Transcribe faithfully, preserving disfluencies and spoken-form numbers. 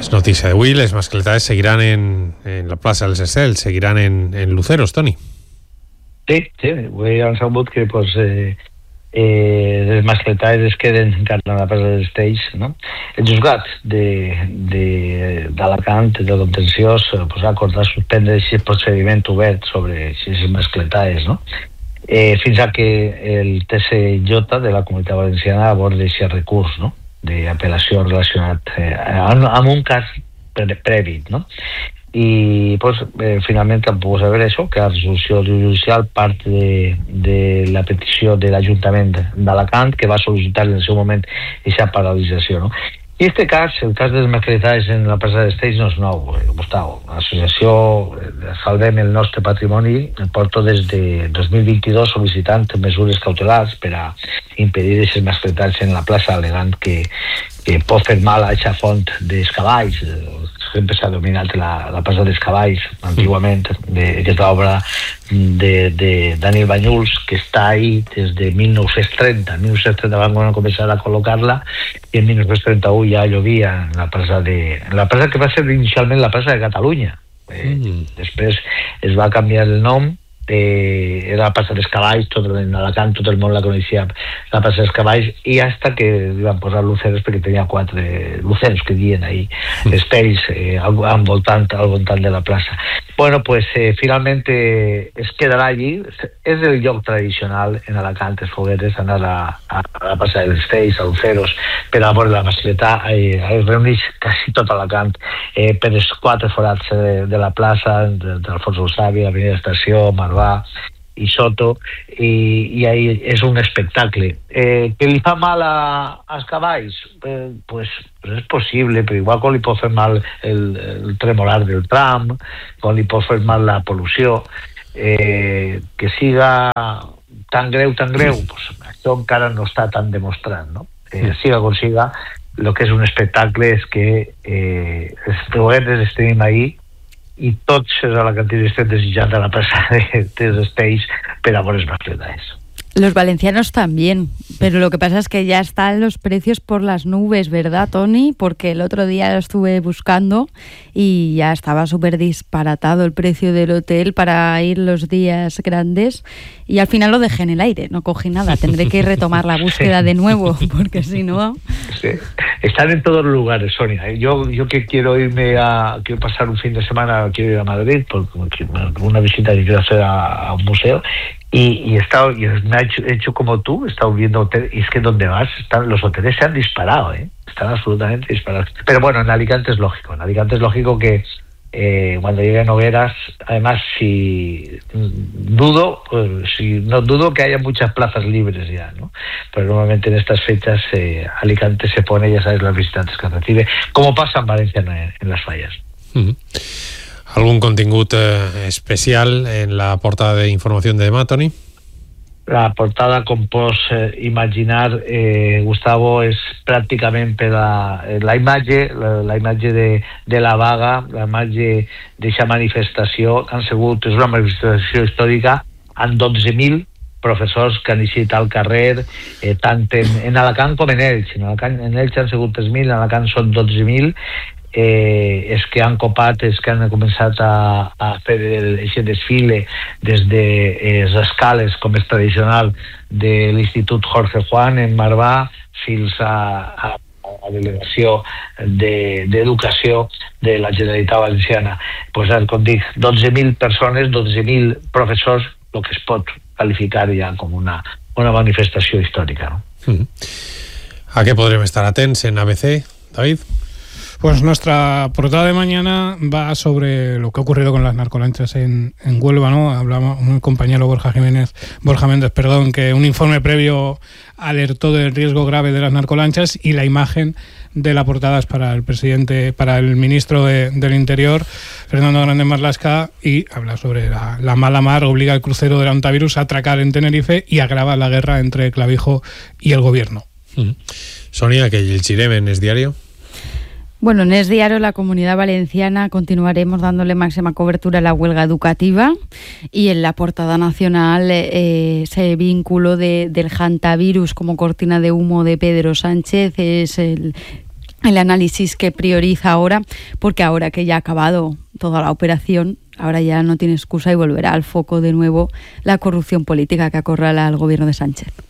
És notícia d'avui, les mascletades seguiran en, en la plaça dels Estels, seguiran en, en Luceros, Toni. Sí, sí, avui han sabut que pues, eh, eh, les mascletades es queden encara a la plaça dels Estels, no? El juzgat d'Alacant, de, de, de contenciós, pues, ha acordat suspendre aquest procediment obert sobre aquestes mascletades, no? Eh, fins a que el T C J de la Comunitat Valenciana abordi aquest recurs, no?, d'apel·lació relacionat eh, amb, amb un cas pre previ, no? I pues, eh, finalment han pogut saber això, que la resolució judicial part de, de la petició de l'Ajuntament d'Alacant, que va sol·licitar en el seu moment aquesta paralització, no? I este cas, el cas de les mascletades en la plaça d'Estels no és nou, Gustavo. L'associació Salvem el Nostre Patrimoni porta des de dos mil vint-i-dos sol·licitant mesures cautelars per a impedir aquestes mascletades en la plaça, alegant que, que pot fer mal a aquesta font dels cavalls. Sempre s'ha dominat la, la plaça dels cavalls, antigament, d'aquesta obra de, de Daniel Banyuls, que està ahí des de mil nou-cents trenta. En mil nou-cents trenta van començar a col·locar-la i en mil nou-cents trenta-u ja llovia en la plaça de... En la plaça que va ser inicialment la plaça de Catalunya. Eh, mm. Després es va canviar el nom, eh, era la plaça dels cavalls, tot, en Alacant tot el món la coneixia, la plaça dels cavalls, i hasta que li van posar luceros perquè tenia quatre luceros que diuen ahí, mm. estels eh, al, al, voltant, al voltant de la plaça. Bueno, pues eh, finalment eh, es quedarà allí. És el lloc tradicional en Alacant, les fogueres, anar a, a, a la plaça dels Estels, a Luceros, per a veure la mascletà. Eh, es reuneix quasi tot Alacant eh, per els quatre forats de, de la plaça, de, de l'Alfonso Savi, l'Avenida Estació, Marvà i Soto, i, i ahí és un espectacle. Eh, que li fa mal a, als cavalls? Eh, pues, pues és possible, però igual com li pot fer mal el, el tremolar del tram, com li pot fer mal la pol·lució, eh, que siga tan greu, tan greu, pues, això encara no està tan demostrat, no? Eh, siga com siga, el que és un espectacle és que eh, els foguetes els tenim ahí i tots a la cantidad estem desitjant a la plaça de, de los Estels per a veure les mascletades. Los valencianos también, pero lo que pasa es que ya están los precios por las nubes, ¿verdad, Toni? Porque el otro día lo estuve buscando y ya estaba súper disparatado el precio del hotel para ir los días grandes y al final lo dejé en el aire, no cogí nada. Tendré que retomar la búsqueda de nuevo, porque si no... Sí. Están en todos los lugares, Sonia. Yo, yo que quiero irme a... Quiero pasar un fin de semana, quiero ir a Madrid por una visita que quiero hacer a, a un museo. Y, y, he estado, y me ha hecho, hecho como tú, he estado viendo hoteles, y es que donde vas, están, los hoteles se han disparado, ¿eh? Están absolutamente disparados. Pero bueno, en Alicante es lógico, en Alicante es lógico que eh, cuando lleguen hogueras, además, si dudo, pues, si no dudo que haya muchas plazas libres ya, ¿no? Pero normalmente en estas fechas eh, Alicante se pone, ya sabes, los visitantes que recibe, como pasa en Valencia en, en las fallas. Mm-hmm. ¿Algún contingut eh, especial en la portada de información de demà, Toni? La portada, com pots eh, imaginar, eh, Gustavo, és pràcticament per la, la imatge, la, la imatge de, de la vaga, la imatge d'aquesta manifestació. Han sigut, és una manifestació històrica, amb dotze mil professors que han eixit al carrer, eh, tant en, en Alacant com en Elx. En Alacant, en Elx han sigut tres mil, en Alacant són dotze mil. Eh, és que han copat, és que han començat a, a fer aquest desfile des de eh, les escales, com és tradicional, de l'Institut Jorge Juan en Marvà fins a, a, a la delegació d'Educació de, de la Generalitat Valenciana. Pues, com dic, dotze mil persones, dotze mil professors, el que es pot qualificar ja com una, una manifestació històrica, no? Mm. ¿A qué podremos estar atentos en A B C, David? Pues nuestra portada de mañana va sobre lo que ha ocurrido con las narcolanchas en, en Huelva, ¿no? Hablaba un compañero Borja Jiménez, Borja Méndez, perdón, que un informe previo alertó del riesgo grave de las narcolanchas y la imagen de la portada es para el presidente, para el ministro de, del Interior, Fernando Grande Marlaska, y habla sobre la, la mala mar obliga al crucero del Antavirus a atracar en Tenerife y agrava la guerra entre Clavijo y el gobierno. Mm. Sonia, que el Chirem en Es Diario. Bueno, en Es Diario, la Comunidad Valenciana, continuaremos dándole máxima cobertura a la huelga educativa y en la portada nacional eh, ese vínculo de, del hantavirus como cortina de humo de Pedro Sánchez es el el análisis que prioriza ahora, porque ahora que ya ha acabado toda la operación, ahora ya no tiene excusa y volverá al foco de nuevo la corrupción política que acorrala al gobierno de Sánchez.